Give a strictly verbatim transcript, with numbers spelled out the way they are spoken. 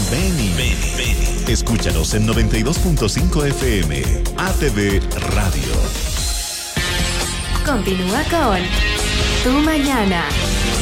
Beni. Beni, Beni. Escúchanos en noventa y dos punto cinco F M. A T V Radio. Continúa con Tu Mañana.